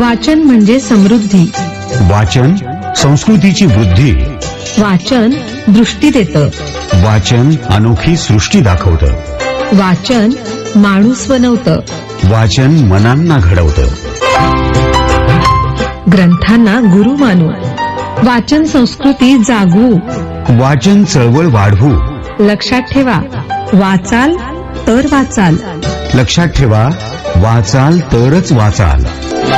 वाचन म्हणजे समृद्धी. वाचन संस्कृतीची वृद्धी. वाचन दृष्टी देतं. वाचन अनोखी सृष्टी दाखवतं. वाचन माणूस बनवतं. वाचन मनांना घडवतं. ग्रंथांना गुरु मानू. वाचन संस्कृती जागवू. वाचन चळवळ वाढवू. लक्षात ठेवा, वाचाल तर वाचाल. लक्षात ठेवा, वाचाल तरच वाचाल.